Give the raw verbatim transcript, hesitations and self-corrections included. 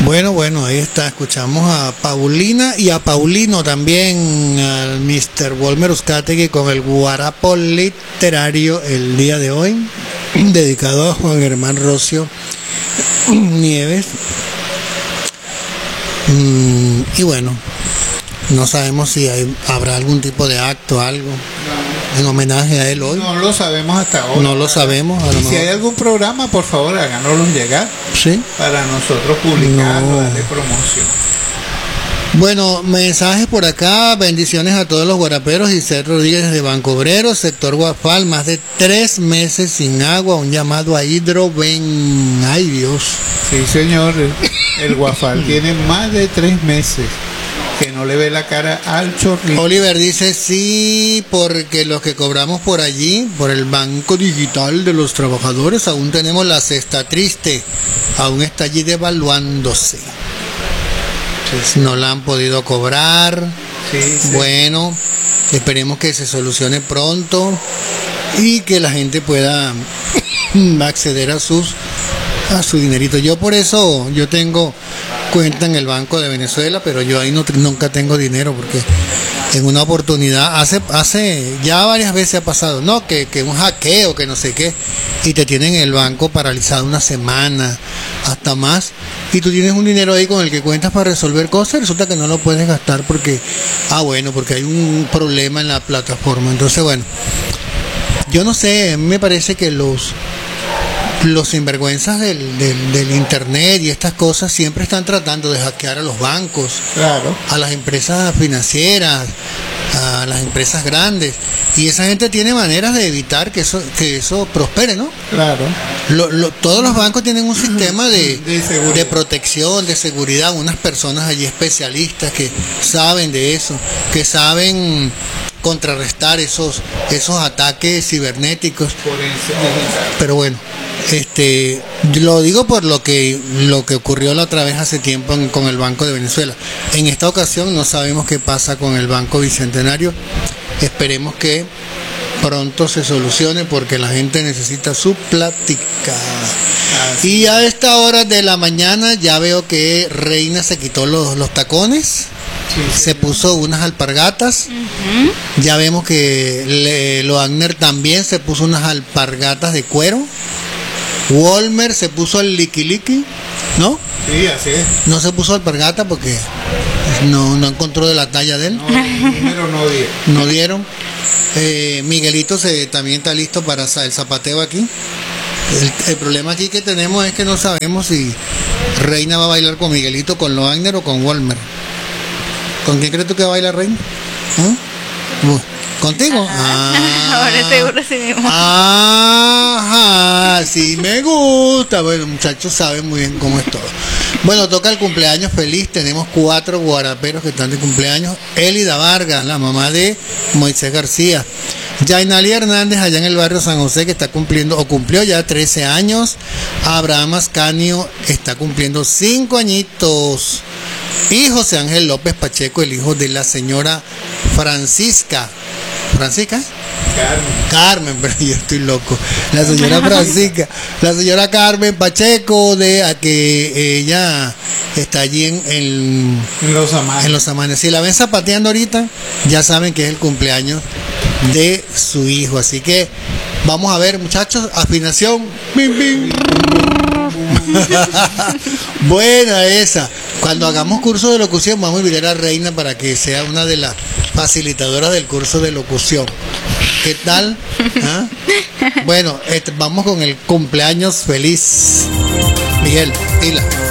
Bueno, bueno, ahí está, escuchamos a Paulina y a Paulino también, al mister Walmer Uzcategui con el guarapo literario el día de hoy, dedicado a Juan Germán Rocio Nieves. Mm, y bueno, no sabemos si hay, habrá algún tipo de acto, algo en homenaje a él hoy. No lo sabemos hasta ahora. No lo sabemos. A lo y mejor. Si hay algún programa, por favor, háganoslo llegar. Sí. Para nosotros publicarlo, No. darle promoción. Bueno, mensajes por acá, bendiciones a todos los guaraperos. Giselle Rodríguez de Banco Obrero, sector Guafal, más de tres meses sin agua, un llamado a Hidroven. Ay Dios. Sí, señor, el, el Guafal tiene más de tres meses que no le ve la cara al chorrito. Oliver dice sí, porque los que cobramos por allí, por el banco digital de los trabajadores, aún tenemos la cesta triste, aún está allí devaluándose. Sí, sí. No la han podido cobrar. Sí, sí. Bueno, esperemos que se solucione pronto y que la gente pueda acceder a sus a su dinerito. Yo por eso yo tengo cuenta en el Banco de Venezuela, pero yo ahí no, nunca tengo dinero porque en una oportunidad hace hace ya varias veces ha pasado, no que, que un hackeo, que no sé qué, y te tienen el banco paralizado una semana hasta más, y tú tienes un dinero ahí con el que cuentas para resolver cosas, y resulta que no lo puedes gastar porque ah bueno porque hay un problema en la plataforma. Entonces bueno, yo no sé, a mí me parece que los los sinvergüenzas del, del, del internet y estas cosas siempre están tratando de hackear a los bancos, claro, a las empresas financieras, a las empresas grandes, y esa gente tiene maneras de evitar que eso que eso prospere, ¿no? Claro. Lo, lo, todos los bancos tienen un sistema de, de, de protección, de seguridad, unas personas allí especialistas que saben de eso, que saben contrarrestar esos esos ataques cibernéticos. Pero bueno, este lo digo por lo que lo que ocurrió la otra vez hace tiempo en, con el Banco de Venezuela. En esta ocasión no sabemos qué pasa con el Banco Bicentenario. Esperemos que pronto se solucione porque la gente necesita su plática. Y a esta hora de la mañana ya veo que Reina se quitó los, los tacones. Sí, sí, se puso unas alpargatas. Uh-huh. Ya vemos que le, Loagner también se puso unas alpargatas de cuero. Walmer se puso el liqui liqui, ¿no? Sí, así es. No se puso alpargata porque no, no encontró de la talla de él. No, el número no dieron. No dieron. Eh, Miguelito se, también está listo para el zapateo aquí. El, el problema aquí que tenemos es que no sabemos si Reina va a bailar con Miguelito, con Loagner o con Walmer. ¿Con quién crees tú que va a bailar Reina? ¿Eh? ¿Contigo? Ah, ahora seguro sí mismo. Ajá, sí me gusta. Bueno, muchachos saben muy bien cómo es todo. Bueno, toca el cumpleaños feliz. Tenemos cuatro guaraperos que están de cumpleaños. Elida Vargas, la mamá de Moisés García. Yainali Hernández, allá en el barrio San José, que está cumpliendo, o cumplió ya trece años. Abraham Ascanio está cumpliendo cinco añitos. Y José Ángel López Pacheco, el hijo de la señora Francisca. ¿Francisca? Carmen. Carmen, pero yo estoy loco. La señora Francisca, la señora Carmen Pacheco, de a que ella está allí en, en, en los amanes. En los amanes. Si la ven zapateando ahorita, ya saben que es el cumpleaños de su hijo. Así que vamos a ver, muchachos, afinación. Bim, bim. Buena esa. Cuando hagamos curso de locución vamos a invitar a Reina para que sea una de las facilitadoras del curso de locución. ¿Qué tal? ¿Ah? Bueno, este, vamos con el cumpleaños feliz. Miguel, pila.